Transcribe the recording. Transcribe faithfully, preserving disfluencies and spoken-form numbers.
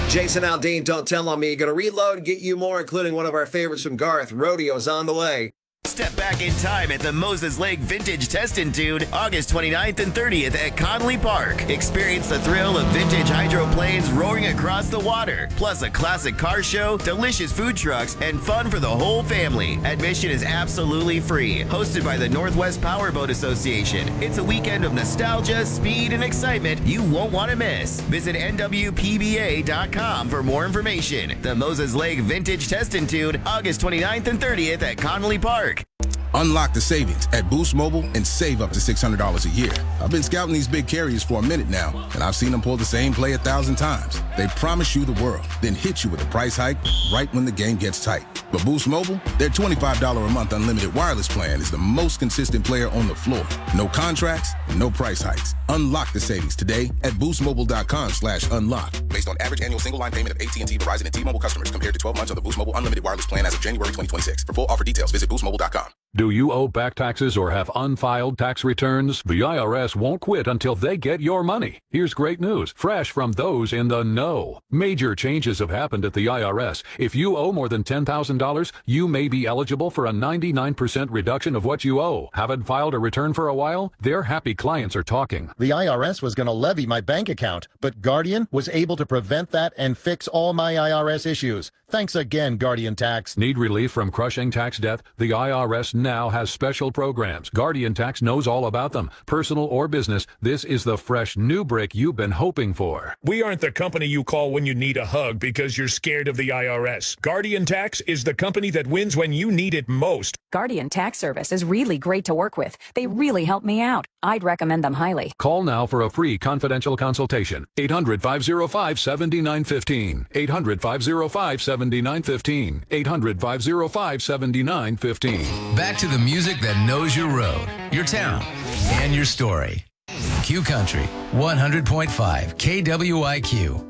Jason Aldean, Don't Tell on Me. Going to reload and get you more, including one of our favorites from Garth. Rodeo's on the way. Step back in time at the Moses Lake Vintage Test and Tune, August twenty-ninth and thirtieth at Connolly Park. Experience the thrill of vintage hydroplanes roaring across the water, plus a classic car show, delicious food trucks, and fun for the whole family. Admission is absolutely free. Hosted by the Northwest Powerboat Association. It's a weekend of nostalgia, speed, and excitement you won't want to miss. Visit N W P B A dot com for more information. The Moses Lake Vintage Test and Tune, August twenty-ninth and thirtieth at Connolly Park. Unlock the savings at Boost Mobile and save up to six hundred dollars a year. I've been scouting these big carriers for a minute now, and I've seen them pull the same play a thousand times. They promise you the world, then hit you with a price hike right when the game gets tight. But Boost Mobile, their twenty-five dollars a month unlimited wireless plan is the most consistent player on the floor. No contracts, no price hikes. Unlock the savings today at boostmobile.com slash unlock. Based on average annual single line payment of A T and T, Verizon, and T-Mobile customers compared to twelve months of the Boost Mobile unlimited wireless plan as of January twenty twenty-six. For full offer details, visit boost mobile dot com. Do you owe back taxes or have unfiled tax returns? The I R S won't quit until they get your money. Here's great news, fresh from those in the know. Major changes have happened at the I R S. If you owe more than ten thousand dollars, you may be eligible for a ninety-nine percent reduction of what you owe. Haven't filed a return for a while? Their happy clients are talking. The I R S was going to levy my bank account, but Guardian was able to prevent that and fix all my I R S issues. Thanks again, Guardian Tax. Need relief from crushing tax debt? The I R S now has special programs. Guardian Tax knows all about them. Personal or business, this is the fresh new break you've been hoping for. We aren't the company you call when you need a hug because you're scared of the I R S. Guardian Tax is the company that wins when you need it most. Guardian Tax Service is really great to work with. They really help me out. I'd recommend them highly. Call now for a free confidential consultation. eight hundred, five oh five, seven nine one five. eight hundred, five oh five, seven nine one five. eight hundred, five oh five, seven nine one five. Back to the music that knows your road, your town, and your story. Q Country, one hundred point five K W I Q.